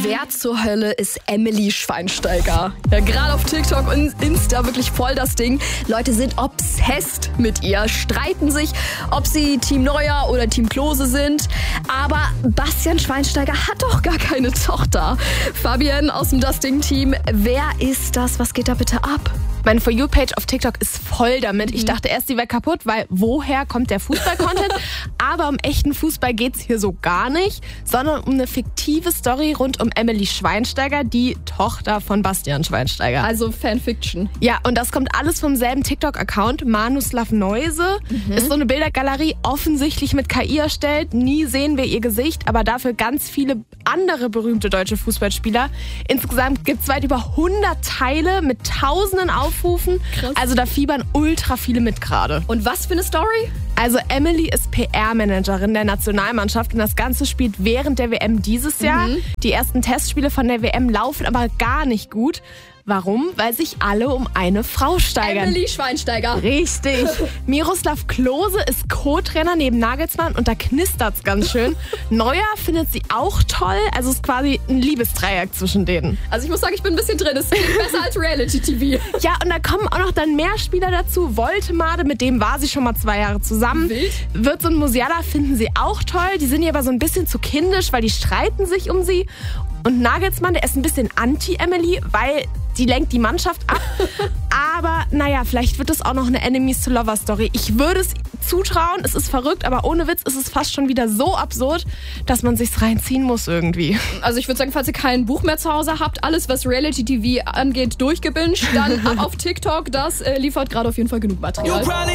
Wer zur Hölle ist Emily Schweinsteiger? Ja, gerade auf TikTok und Insta wirklich voll das Ding. Leute sind obsessed mit ihr, streiten sich, ob sie Team Neuer oder Team Klose sind. Aber Bastian Schweinsteiger hat doch gar keine Tochter. Fabian aus dem Das Ding-Team, wer ist das? Was geht da bitte ab? Meine For You-Page auf TikTok ist voll damit. Ich dachte erst, die wäre kaputt, weil woher kommt der Fußball-Content? Aber um echten Fußball geht's hier so gar nicht, sondern um eine fiktive Story rund um Emily Schweinsteiger, die Tochter von Bastian Schweinsteiger. Also Fanfiction. Ja, und das kommt alles vom selben TikTok-Account. Manuslav Neuse ist so eine Bildergalerie, offensichtlich mit KI erstellt. Nie sehen wir ihr Gesicht, aber dafür ganz viele andere berühmte deutsche Fußballspieler. Insgesamt gibt's weit über 100 Teile mit tausenden Aufrufen. Krass. Also da fiebern ultra viele mit gerade. Und was für eine Story? Also Emily ist PR-Managerin der Nationalmannschaft und das Ganze spielt während der WM dieses Jahr. Die ersten Testspiele von der WM laufen aber gar nicht gut. Warum? Weil sich alle um eine Frau steigern. Emily Schweinsteiger. Richtig. Miroslav Klose ist Co-Trainer neben Nagelsmann und da knistert's ganz schön. Neuer findet sie auch toll, also es ist quasi ein Liebesdreieck zwischen denen. Also ich muss sagen, ich bin ein bisschen drin. Es klingt besser als Reality-TV. Ja, und da kommen auch noch dann mehr Spieler dazu. Woltemade, mit dem war sie schon mal 2 Jahre zusammen. Wild. Wirtz und Musiala finden sie auch toll. Die sind ihr aber so ein bisschen zu kindisch, weil die streiten sich um sie. Und Nagelsmann, der ist ein bisschen anti-Emily, weil die lenkt die Mannschaft ab. Aber naja, vielleicht wird es auch noch eine Enemies-to-Lover-Story. Ich würde es zutrauen, es ist verrückt, aber ohne Witz ist es fast schon wieder so absurd, dass man sich's reinziehen muss irgendwie. Also ich würde sagen, falls ihr kein Buch mehr zu Hause habt, alles was Reality-TV angeht, durchgebinged, dann ab auf TikTok, das liefert gerade auf jeden Fall genug Material.